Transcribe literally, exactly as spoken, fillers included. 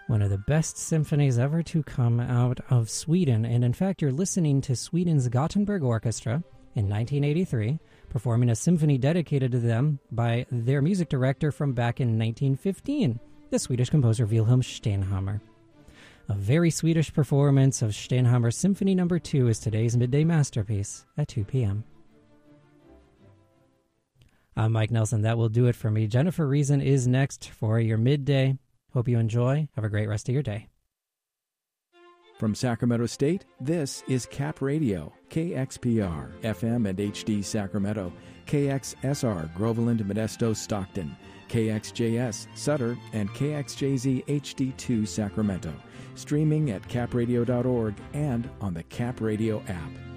one of the best symphonies ever to come out of Sweden. And in fact, you're listening to Sweden's Gothenburg Orchestra in nineteen eighty-three, performing a symphony dedicated to them by their music director from back in nineteen fifteen, the Swedish composer Wilhelm Stenhammar. A very Swedish performance of Stenhammar's Symphony Number two is today's midday masterpiece at two p.m. I'm Mike Nelson. That will do it for me. Jennifer Reason is next for your midday. Hope you enjoy. Have a great rest of your day. From Sacramento State, this is Cap Radio, K X P R, F M and H D Sacramento, K X S R, Groveland, Modesto, Stockton, K X J S, Sutter, and K X J Z H D two Sacramento. Streaming at cap radio dot org and on the Cap Radio app.